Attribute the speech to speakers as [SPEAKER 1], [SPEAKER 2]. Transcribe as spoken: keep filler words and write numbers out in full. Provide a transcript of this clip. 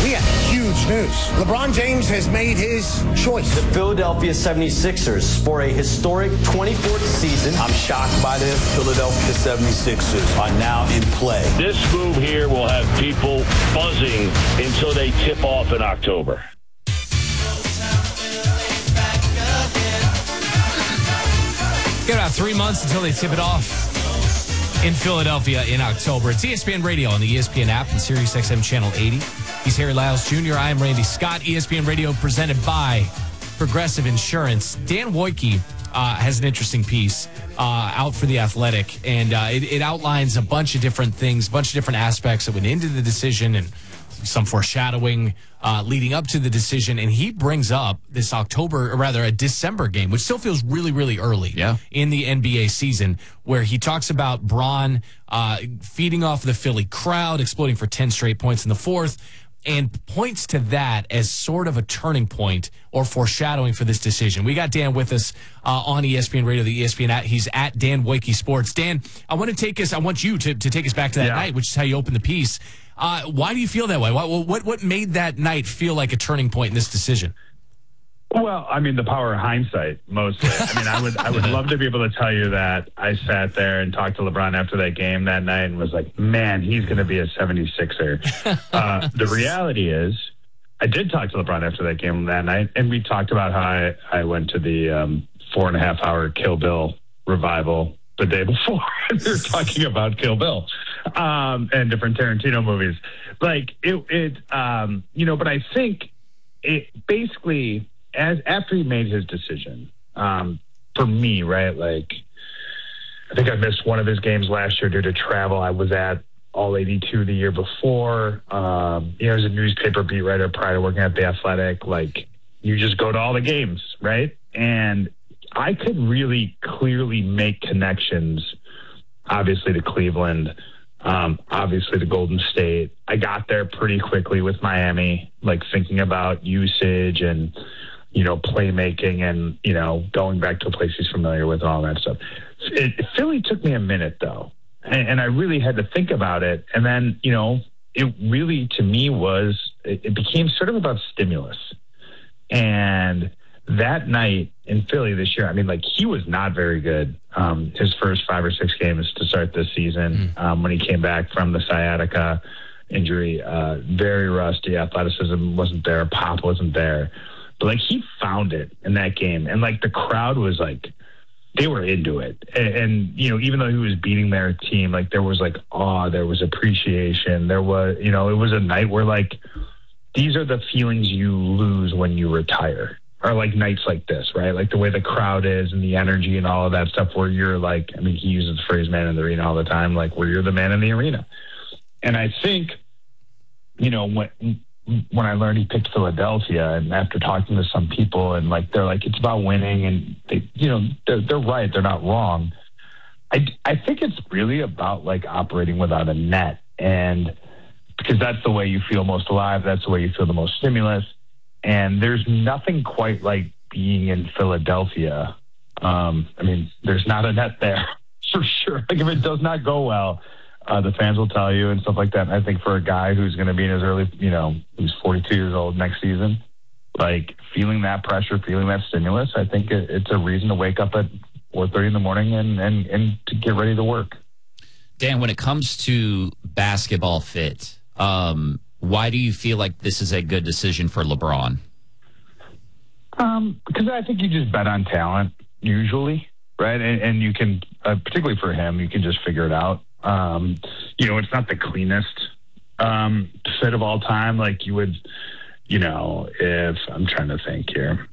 [SPEAKER 1] he had huge news. LeBron James has made his choice.
[SPEAKER 2] The Philadelphia seventy-sixers for a historic twenty-fourth season.
[SPEAKER 3] I'm shocked by this. Philadelphia seventy-sixers are now in play.
[SPEAKER 4] This move here will have people buzzing until they tip off in October.
[SPEAKER 5] Got about three months until they tip it off in Philadelphia in October. It's E S P N Radio on the E S P N app and Sirius X M Channel eighty. He's Harry Lyles Junior I am Randy Scott. E S P N Radio presented by Progressive Insurance. Dan Wojcicki uh, has an interesting piece uh, out for The Athletic, and uh, it, it outlines a bunch of different things, a bunch of different aspects that went into the decision and some foreshadowing uh, leading up to the decision. And he brings up this October, or rather a December game, which still feels really, really early
[SPEAKER 6] yeah.
[SPEAKER 5] in the N B A season, where he talks about Bron uh, feeding off the Philly crowd, exploding for ten straight points in the fourth, and points to that as sort of a turning point or foreshadowing for this decision. We got Dan with us uh, on E S P N Radio, the E S P N app. He's at Dan Wojcicki Sports. Dan, I want to take us, I want you to, to take us back to that
[SPEAKER 7] yeah.
[SPEAKER 5] night, which is how you opened the piece. Uh, why do you feel that way? What, what what made that night feel like a turning point in this decision?
[SPEAKER 7] Well, I mean, the power of hindsight, mostly. I mean, I would I would love to be able to tell you that I sat there and talked to LeBron after that game that night and was like, man, he's going to be a seventy-sixer. uh, the reality is, I did talk to LeBron after that game that night, and we talked about how I, I went to the um, four and a half hour Kill Bill revival the day before. We were talking about Kill Bill um, and different Tarantino movies. Like, it, it um, you know, but I think it basically, as after he made his decision, um, for me, right, like, I think I missed one of his games last year due to travel. I was at All eighty-two the year before. Um, you know, as a newspaper beat writer prior to working at The Athletic, like, you just go to all the games, right? And I could really clearly make connections, obviously, to Cleveland, um, obviously to Golden State. I got there pretty quickly with Miami, like thinking about usage and, you know, playmaking and, you know, going back to a place he's familiar with and all that stuff. It, Philly took me a minute, though, and, and I really had to think about it. And then, you know, it really, to me, was, it, it became sort of about stimulus. And that night in Philly this year, I mean, like, he was not very good um, his first five or six games to start this season mm. um, when he came back from the sciatica injury. Uh, very rusty. Athleticism wasn't there. Pop wasn't there. But, like, he found it in that game. And, like, the crowd was, like, they were into it. And, and, you know, even though he was beating their team, like, there was, like, awe. There was appreciation. There was, you know, it was a night where, like, these are the feelings you lose when you retire. Or like nights like this, right? Like the way the crowd is and the energy and all of that stuff where you're like, I mean, he uses the phrase man in the arena all the time, like where you're the man in the arena. And I think, you know, when when I learned he picked Philadelphia and after talking to some people and like, they're like, it's about winning and they, you know, they're, they're right. They're not wrong. I, I think it's really about like operating without a net, and because that's the way you feel most alive. That's the way you feel the most stimulus. And there's nothing quite like being in Philadelphia. Um, I mean, there's not a net there for sure. Like if it does not go well, uh, the fans will tell you and stuff like that. And I think for a guy who's going to be in his early, you know, who's forty-two years old next season, like feeling that pressure, feeling that stimulus, I think it, it's a reason to wake up at four thirty in the morning and, and, and to get ready to work.
[SPEAKER 6] Dan, when it comes to basketball fit, um, why do you feel like this is a good decision for LeBron?
[SPEAKER 7] Um, because I think you just bet on talent usually, right? And, and you can, uh, particularly for him, you can just figure it out. Um, you know, it's not the cleanest um, fit of all time. Like you would, you know, if I'm trying to think here.